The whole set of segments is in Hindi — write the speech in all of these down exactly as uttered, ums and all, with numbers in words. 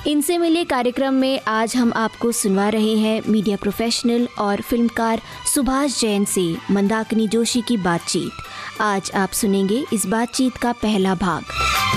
इनसे मिलिए कार्यक्रम में आज हम आपको सुनवा रहे हैं मीडिया प्रोफेशनल और फिल्मकार सुभाष जैन से मंदाकिनी जोशी की बातचीत। आज आप सुनेंगे इस बातचीत का पहला भाग।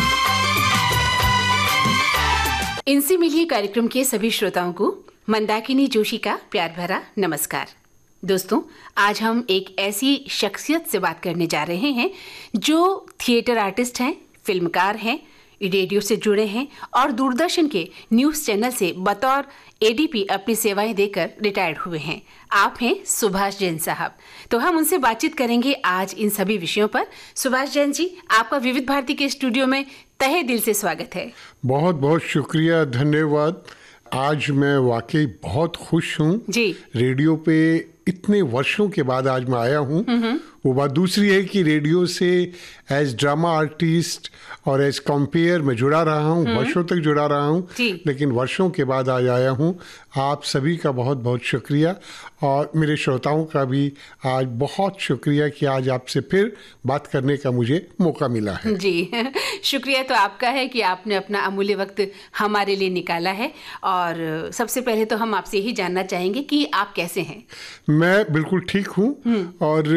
इनसे मिलिए कार्यक्रम के सभी श्रोताओं को मंदाकिनी जोशी का प्यार भरा नमस्कार। दोस्तों, आज हम एक ऐसी शख्सियत से बात करने जा रहे हैं जो थिएटर आर्टिस्ट हैं, फिल्मकार हैं, रेडियो से जुड़े हैं और दूरदर्शन के न्यूज़ चैनल से बतौर एडीपी अपनी सेवाएं देकर रिटायर्ड हुए हैं। आप हैं सुभाष जैन साहब। तो हम उनसे बातचीत करेंगे आज इन सभी विषयों पर। सुभाष जैन जी, आपका विविध भारती के स्टूडियो में तहे दिल से स्वागत है। बहुत बहुत शुक्रिया, धन्यवाद। आज मैं वाकई बहुत खुश हूँ जी। रेडियो पे इतने वर्षों के बाद आज मैं आया हूँ। वो बात दूसरी है कि रेडियो से एज ड्रामा आर्टिस्ट और एज कंपेयर मैं जुड़ा रहा हूँ, वर्षों तक जुड़ा रहा हूँ, लेकिन वर्षों के बाद आज आया हूँ। आप सभी का बहुत बहुत शुक्रिया और मेरे श्रोताओं का भी आज बहुत शुक्रिया कि आज आपसे फिर बात करने का मुझे मौका मिला है। जी, शुक्रिया तो आपका है कि आपने अपना अमूल्य वक्त हमारे लिए निकाला है। और सबसे पहले तो हम आपसे ही जानना चाहेंगे कि आप कैसे हैं। मैं बिल्कुल ठीक हूँ और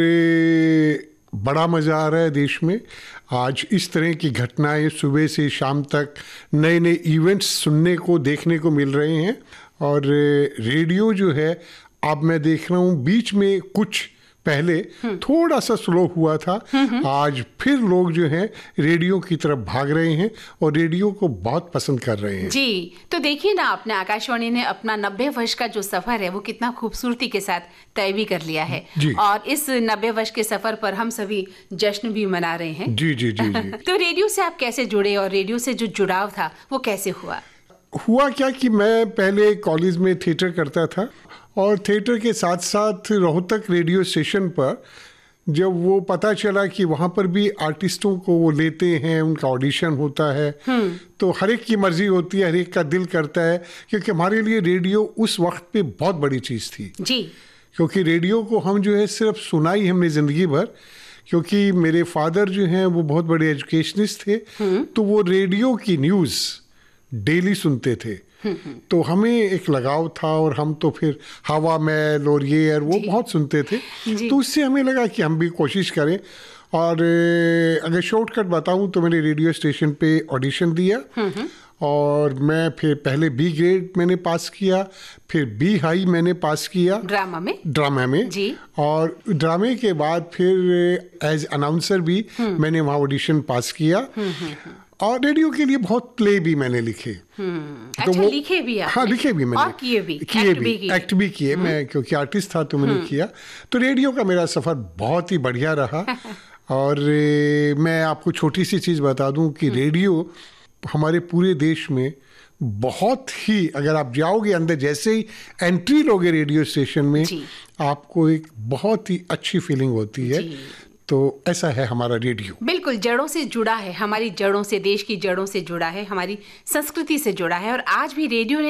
बड़ा मज़ा आ रहा है देश में। आज इस तरह की घटनाएं सुबह से शाम तक नए नए इवेंट्स सुनने को देखने को मिल रहे हैं। और रेडियो जो है, अब मैं देख रहा हूँ बीच में कुछ पहले थोड़ा सा स्लो हुआ था, आज फिर लोग जो हैं रेडियो की तरफ भाग रहे हैं और रेडियो को बहुत पसंद कर रहे हैं। जी, तो देखिए ना, आपने आकाशवाणी ने अपना नब्बे वर्ष का जो सफर है वो कितना खूबसूरती के साथ तय भी कर लिया है। और इस नब्बे वर्ष के सफर पर हम सभी जश्न भी मना रहे हैं। जी जी जी, जी। तो रेडियो से आप कैसे जुड़े और रेडियो से जो जुड़ाव था वो कैसे हुआ? हुआ क्या कि मैं पहले कॉलेज में थिएटर करता था और थिएटर के साथ साथ रोहतक रेडियो स्टेशन पर जब वो पता चला कि वहाँ पर भी आर्टिस्टों को वो लेते हैं, उनका ऑडिशन होता है, तो हर एक की मर्जी होती है, हर एक का दिल करता है, क्योंकि हमारे लिए रेडियो उस वक्त पे बहुत बड़ी चीज़ थी। जी। क्योंकि रेडियो को हम जो है सिर्फ सुना ही हमने ज़िंदगी भर, क्योंकि मेरे फादर जो हैं वो बहुत बड़े एजुकेशनिस्ट थे, तो वो रेडियो की न्यूज़ डेली सुनते थे। तो हमें एक लगाव था और हम तो फिर हवा महल और ये और वो बहुत सुनते थे। तो उससे हमें लगा कि हम भी कोशिश करें। और अगर शॉर्टकट बताऊं तो मैंने रेडियो स्टेशन पे ऑडिशन दिया और मैं फिर पहले बी ग्रेड मैंने पास किया, फिर बी हाई मैंने पास किया ड्रामा में ड्रामा में जी। और ड्रामे के बाद फिर एज अनाउंसर भी मैंने वहाँ ऑडिशन पास किया और रेडियो के लिए बहुत प्ले भी मैंने लिखे। तो अच्छा, वो लिखे भी आपने? हाँ, लिखे भी मैंने और किए भी किए भी एक्ट भी किए। मैं क्योंकि आर्टिस्ट था तो मैंने किया। तो रेडियो का मेरा सफ़र बहुत ही बढ़िया रहा। और मैं आपको छोटी सी चीज़ बता दूं कि रेडियो हमारे पूरे देश में बहुत ही, अगर आप जाओगे अंदर, जैसे ही एंट्री लोगे रेडियो स्टेशन में, आपको एक बहुत ही अच्छी फीलिंग होती है। तो ऐसा है हमारा रेडियो। बिल्कुल जड़ों से जुड़ा है, हमारी जड़ों से, देश की जड़ों से जुड़ा है, हमारी संस्कृति से जुड़ा है। और आज भी रेडियो